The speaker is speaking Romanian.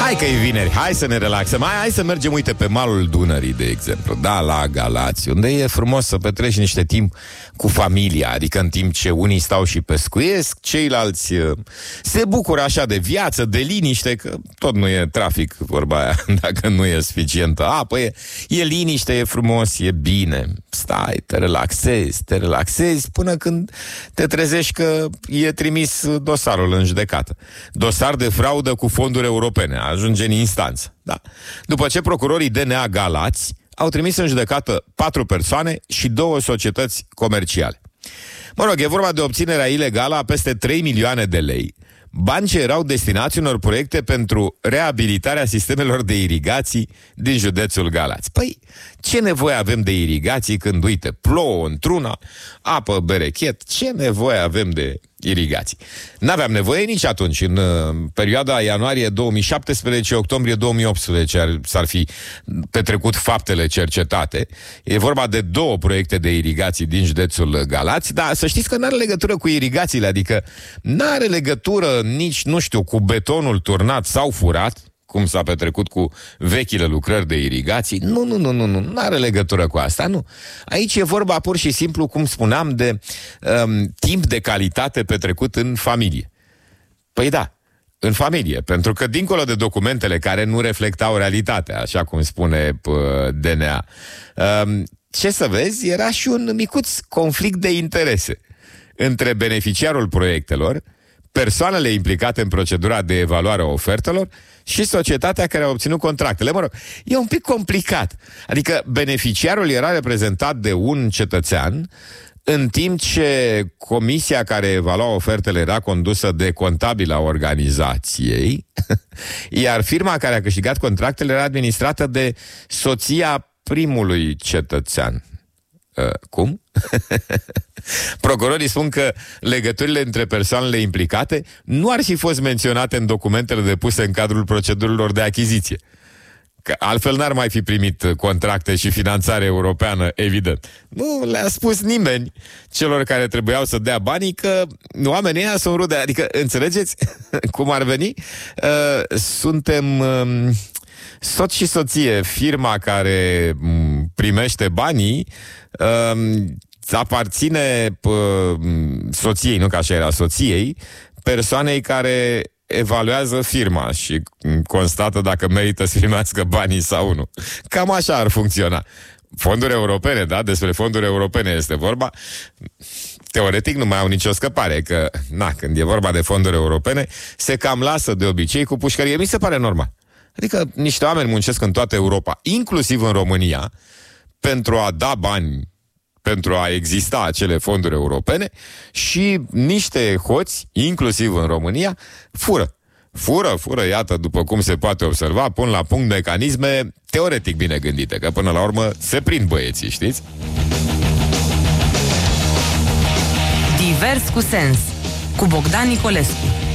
Hai că e vineri, hai să ne relaxăm. Hai să mergem, uite, pe malul Dunării, de exemplu. Da, la Galați, unde e frumos să petreci niște timp cu familia. Adică în timp ce unii stau și pescuiesc, ceilalți se bucură așa de viață, de liniște. Că tot nu e trafic, vorba aia. Dacă nu e suficientă apă, e liniște, e frumos, e bine. Stai, te relaxezi până când te trezești că e trimis dosarul în judecată. Dosar de fraudă cu fonduri europene. Ajunge în instanță. Da. După ce procurorii DNA Galați au trimis în judecată 4 persoane și 2 societăți comerciale. Mă rog, e vorba de obținerea ilegală a peste 3 milioane de lei, bani ce erau destinați unor proiecte pentru reabilitarea sistemelor de irigații din județul Galați. Păi, ce nevoie avem de irigații când, uite, plouă într-una, apă berechet, ce nevoie avem de irigații? N-aveam nevoie nici atunci, în perioada ianuarie 2017-octombrie 2018 s-ar fi petrecut faptele cercetate. E vorba de 2 proiecte de irigații din județul Galați, dar să știți că n-are legătură cu irigațiile, adică n-are legătură nici, nu știu, cu betonul turnat sau furat, cum s-a petrecut cu vechile lucrări de irigații. Nu are legătură cu asta, nu. Aici e vorba pur și simplu, cum spuneam, de timp de calitate petrecut în familie. Păi da, în familie, pentru că dincolo de documentele care nu reflectau realitatea, așa cum spune DNA, ce să vezi, era și un micuț conflict de interese între beneficiarul proiectelor, persoanele implicate în procedura de evaluare a ofertelor și societatea care a obținut contractele. Mă rog, e un pic complicat. Adică beneficiarul era reprezentat de un cetățean, în timp ce comisia care evalua ofertele era condusă de contabila organizației, iar firma care a câștigat contractele era administrată de soția primului cetățean. Cum? Procurorii spun că legăturile între persoanele implicate nu ar fi fost menționate în documentele depuse în cadrul procedurilor de achiziție. Că altfel n-ar mai fi primit contracte și finanțare europeană, evident. Nu le-a spus nimeni celor care trebuiau să dea banii că oamenii ăia sunt rude. Adică, înțelegeți cum ar veni? Suntem soț și soție. Firma care primește banii aparține soției, nu că așa era, soției, persoanei care evaluează firma și constată dacă merită să primească banii sau nu. Cam așa ar funcționa. Fonduri europene, da? Despre fonduri europene este vorba. Teoretic nu mai au nicio scăpare, că, când e vorba de fonduri europene, se cam lasă de obicei cu pușcărie. Mi se pare normal. Adică niște oameni muncesc în toată Europa, inclusiv în România, pentru a da bani, pentru a exista acele fonduri europene, și niște hoți, inclusiv în România, fură, iată, după cum se poate observa, pun la punct mecanisme teoretic bine gândite, că până la urmă se prind băieții, știți? Divers cu sens, cu Bogdan Nicolescu.